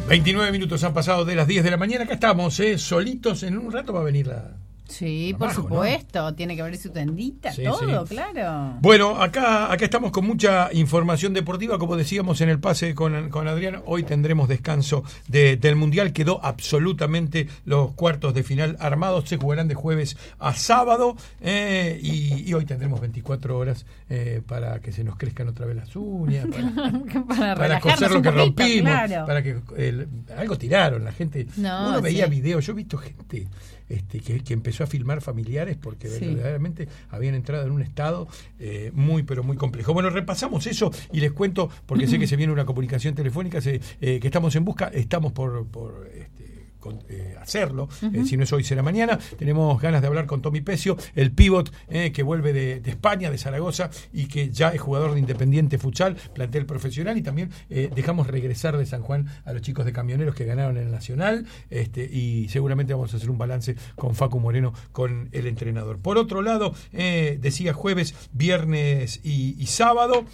29 minutos han pasado de las 10 de la mañana. Acá estamos, solitos. En un rato va a venir la... Sí, por supuesto, ¿no? Tiene que haber su tendita, sí, todo, sí. Claro. Bueno, acá estamos con mucha información deportiva, como decíamos en el pase con Adrián. Hoy tendremos descanso del Mundial. Quedó absolutamente los cuartos de final armados. Se jugarán de jueves a sábado y hoy tendremos 24 horas para que se nos crezcan otra vez las uñas, para coser lo que rompimos, claro. Para que algo tiraron la gente. Uno veía videos, yo he visto gente que empezó a filmar familiares porque verdaderamente habían entrado en un estado muy pero muy complejo. Bueno, repasamos eso y les cuento, porque sé que se viene una comunicación telefónica, que estamos en busca, estamos por hacerlo, si no es hoy será mañana. Tenemos ganas de hablar con Tommy Pecio, el pívot que vuelve de España, de Zaragoza, y que ya es jugador de Independiente Futsal, plantel profesional, y también dejamos regresar de San Juan a los chicos de Camioneros que ganaron en el Nacional, y seguramente vamos a hacer un balance con Facu Moreno, con el entrenador. Por otro lado, decía jueves, viernes y sábado,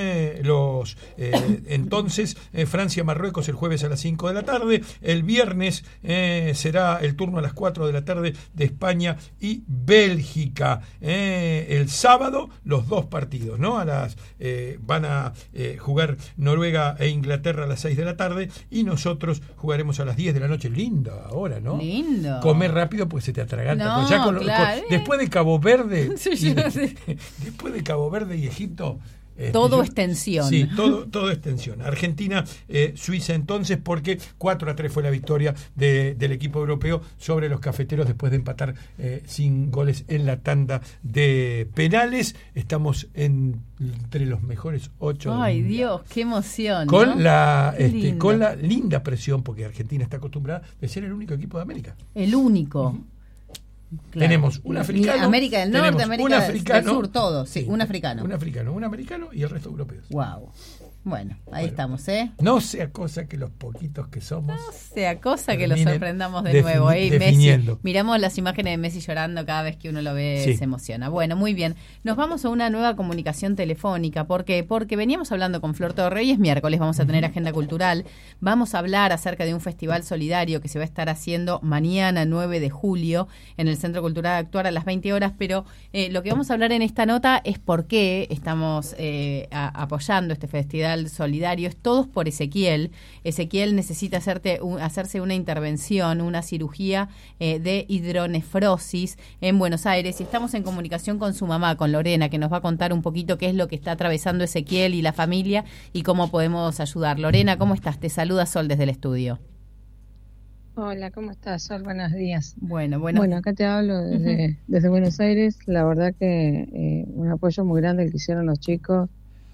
entonces Francia-Marruecos el jueves a las 5 de la tarde, el viernes será el turno a las 4 de la tarde de España y Bélgica. El sábado los dos partidos, ¿no? Van a jugar Noruega e Inglaterra a las 6 de la tarde y nosotros jugaremos a las 10 de la noche. Lindo ahora, ¿no? Lindo. Comer rápido pues se te atraganta. No, ya claro, después de Cabo Verde después de Cabo Verde y Egipto, todo es tensión. Sí, todo es tensión. Argentina, Suiza entonces, porque 4-3 fue la victoria del equipo europeo sobre los cafeteros después de empatar sin goles en la tanda de penales. Estamos entre los mejores 8. Ay, Dios, qué emoción. Con la linda presión, porque Argentina está acostumbrada de ser el único equipo de América. El único. Uh-huh. Claro. Tenemos un africano, América del Norte, América del Sur, todo, un africano. Un africano, un americano y el resto europeos. Wow. Bueno, ahí estamos, No sea cosa que los poquitos que somos. No sea cosa que los sorprendamos de nuevo. Messi, miramos las imágenes de Messi llorando cada vez que uno lo ve, se emociona. Bueno, muy bien. Nos vamos a una nueva comunicación telefónica. ¿Por qué? Porque veníamos hablando con Flor Torre y es miércoles, vamos a tener agenda cultural. Vamos a hablar acerca de un festival solidario que se va a estar haciendo mañana, 9 de julio, en el Centro Cultural Actuar a las 20 horas. Pero lo que vamos a hablar en esta nota es por qué estamos apoyando este festival solidario. Es Todos por Ezequiel. Ezequiel necesita hacerse una intervención, una cirugía de hidronefrosis en Buenos Aires, y estamos en comunicación con su mamá, con Lorena, que nos va a contar un poquito qué es lo que está atravesando Ezequiel y la familia y cómo podemos ayudar. Lorena, ¿cómo estás? Te saluda Sol desde el estudio. Hola, ¿cómo estás, Sol? Buenos días. Bueno, acá te hablo desde Buenos Aires. La verdad que un apoyo muy grande el que hicieron los chicos,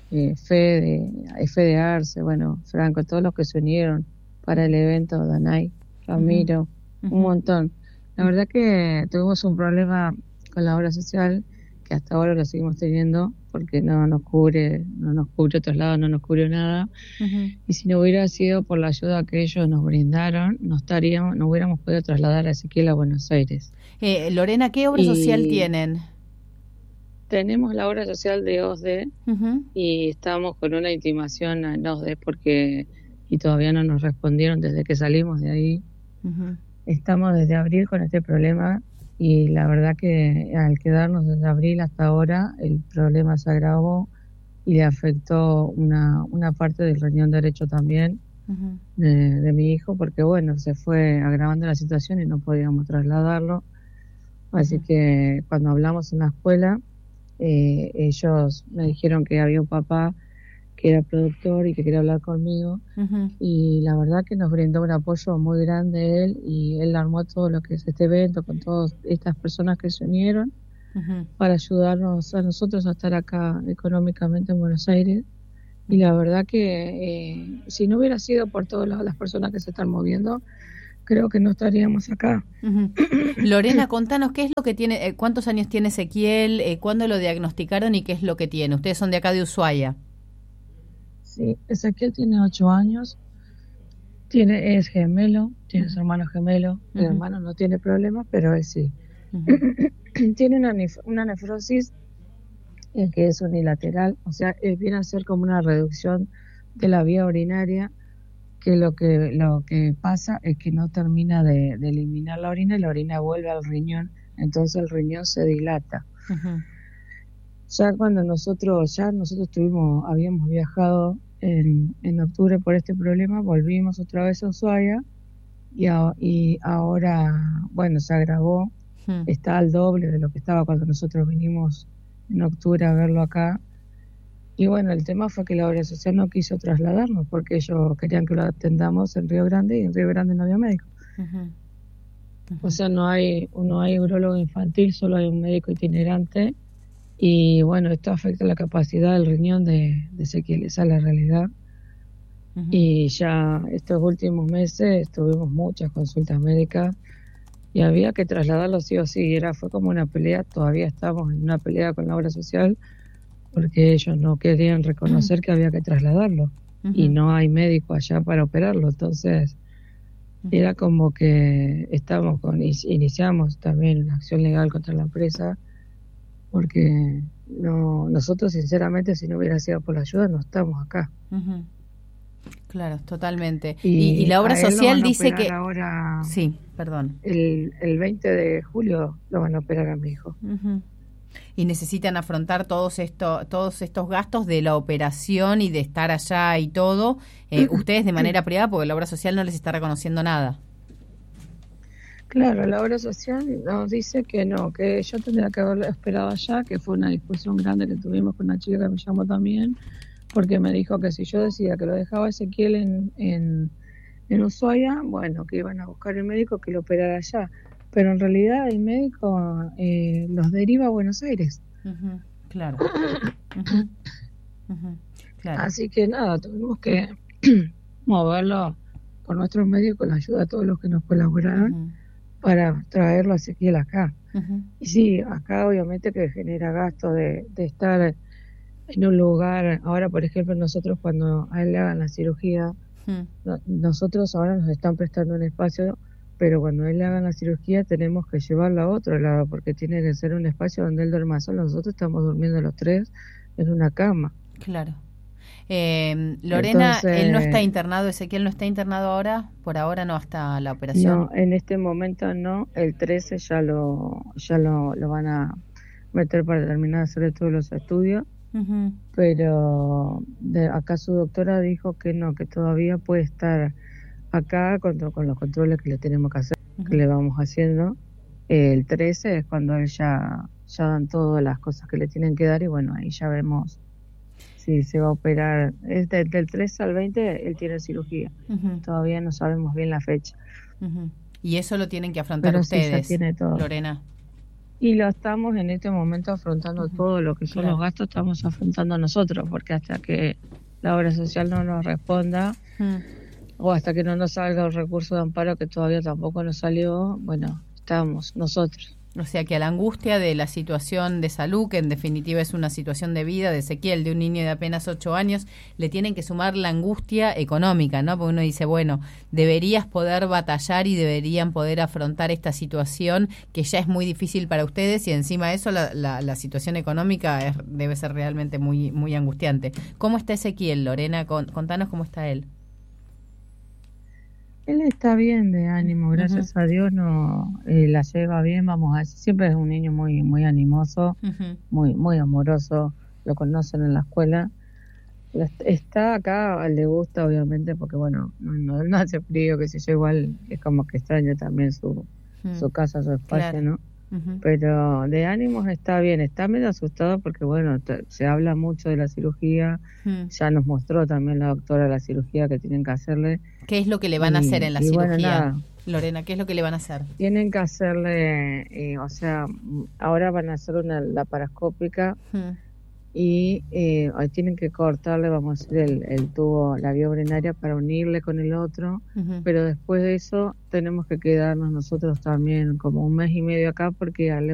Fede Arce, Franco, todos los que se unieron para el evento, Danay, Ramiro, un montón. La verdad que tuvimos un problema con la obra social que hasta ahora lo seguimos teniendo porque no nos cubre otros lados, no nos cubre nada. Y si no hubiera sido por la ayuda que ellos nos brindaron, no hubiéramos podido trasladar a Ezequiel a Buenos Aires. Lorena, ¿qué obra social tienen? Tenemos la obra social de OSDE y estamos con una intimación en OSDE y todavía no nos respondieron desde que salimos de ahí. Estamos desde abril con este problema y la verdad que al quedarnos desde abril hasta ahora el problema se agravó y le afectó una parte del riñón derecho también de mi hijo, porque se fue agravando la situación y no podíamos trasladarlo. Así que cuando hablamos en la escuela, ellos me dijeron que había un papá que era productor y que quería hablar conmigo, y la verdad que nos brindó un apoyo muy grande él, y él armó todo lo que es este evento con todas estas personas que se unieron para ayudarnos a nosotros a estar acá económicamente en Buenos Aires. Y la verdad que si no hubiera sido por todas las personas que se están moviendo, creo que no estaríamos acá. Lorena, contanos, ¿qué es lo que tiene? ¿Cuántos años tiene Ezequiel? ¿Cuándo lo diagnosticaron y qué es lo que tiene? Ustedes son de acá de Ushuaia. Sí, Ezequiel tiene 8 años, es gemelo, tiene su hermano gemelo. El hermano no tiene problemas, pero él sí. Tiene una nefrosis que es unilateral, o sea, viene a ser como una reducción de la vía urinaria, que lo que pasa es que no termina de eliminar la orina y la orina vuelve al riñón, entonces el riñón se dilata. Uh-huh. Ya cuando nosotros habíamos viajado en octubre por este problema, volvimos otra vez a Ushuaia y ahora, bueno, se agravó, está al doble de lo que estaba cuando nosotros vinimos en octubre a verlo acá. Y bueno, el tema fue que la obra social no quiso trasladarnos porque ellos querían que lo atendamos en Río Grande y en Río Grande no había médico. Uh-huh. Uh-huh. O sea, no hay urólogo infantil, solo hay un médico itinerante. Y bueno, esto afecta la capacidad del riñón de Ezequiel, esa es la realidad. Uh-huh. Y ya estos últimos meses tuvimos muchas consultas médicas y había que trasladarlo sí o sí. Fue como una pelea, todavía estamos en una pelea con la obra social porque ellos no querían reconocer que había que trasladarlo. Uh-huh. Y no hay médico allá para operarlo. Entonces era como que iniciamos también una acción legal contra la empresa, porque nosotros sinceramente, si no hubiera sido por la ayuda, no estamos acá. Uh-huh. Claro, totalmente. Y la obra social dice que ahora, sí, perdón, el 20 de julio lo van a operar a mi hijo. Uh-huh. Y necesitan afrontar todos estos gastos de la operación y de estar allá y todo, ustedes de manera privada, porque la obra social no les está reconociendo nada. Claro, la obra social nos dice que no, que yo tendría que haberlo esperado allá, que fue una discusión grande que tuvimos con una chica que me llamó también, porque me dijo que si yo decía que lo dejaba Ezequiel en Ushuaia, bueno, que iban a buscar el médico que lo operara allá. Pero en realidad el médico los deriva a Buenos Aires. Uh-huh. Claro. Uh-huh. Uh-huh. Claro. Así que nada, tuvimos que moverlo por nuestros medios con la ayuda de todos los que nos colaboraron. Uh-huh. Para traerlo a Ezequiel acá. Uh-huh. Y sí, acá obviamente que genera gasto de estar en un lugar. Ahora, por ejemplo, nosotros cuando a él le hagan la cirugía, nosotros ahora nos están prestando un espacio, pero cuando a él le hagan la cirugía tenemos que llevarlo a otro lado, porque tiene que ser un espacio donde él duerma solo. Nosotros estamos durmiendo los tres en una cama. Claro. Lorena, entonces, ¿él no está internado? ¿Ezequiel no está internado ahora? Por ahora no, hasta la operación. No, en este momento no. El 13 ya lo van a meter para terminar de hacer todos los estudios. Uh-huh. Pero acá su doctora dijo que no, que todavía puede estar acá con los controles que le tenemos que hacer, uh-huh, que le vamos haciendo. El 13 es cuando él ya dan todas las cosas que le tienen que dar y bueno, ahí ya vemos si se va a operar. Del 13 al 20 él tiene cirugía. Uh-huh. Todavía no sabemos bien la fecha. Uh-huh. Y eso lo tienen que afrontar ustedes, sí, ya tiene todo. Lorena. Y lo estamos en este momento afrontando, uh-huh, todo lo que son, claro, los gastos, estamos afrontando nosotros, porque hasta que la obra social no nos responda, uh-huh, o hasta que no nos salga el recurso de amparo, que todavía tampoco nos salió, bueno, estamos nosotros. O sea que a la angustia de la situación de salud, que en definitiva es una situación de vida de Ezequiel, de un niño de apenas 8 años, le tienen que sumar la angustia económica, ¿no? Porque uno dice, bueno, deberías poder batallar y deberían poder afrontar esta situación que ya es muy difícil para ustedes y encima de eso la situación económica debe ser realmente muy, muy angustiante. ¿Cómo está Ezequiel, Lorena? Contanos cómo está él. Él está bien de ánimo, gracias, uh-huh, a Dios, no la lleva bien, vamos a decir, siempre es un niño muy muy animoso, uh-huh, muy muy amoroso, lo conocen en la escuela. Está acá, le gusta obviamente porque bueno, no hace frío, que sé yo, igual es como que extraña también su casa, su espacio, claro, ¿no? Uh-huh. Pero de ánimos está bien, está medio asustado porque bueno, se habla mucho de la cirugía, ya nos mostró también la doctora la cirugía que tienen que hacerle. ¿Qué es lo que le van a hacer en la cirugía? Bueno, nada, Lorena, ¿qué es lo que le van a hacer? Tienen que hacerle, o sea, ahora van a hacer una laparoscópica, y tienen que cortarle, vamos a hacer el tubo, la vía urinaria para unirle con el otro, uh-huh, pero después de eso tenemos que quedarnos nosotros también como un mes y medio acá porque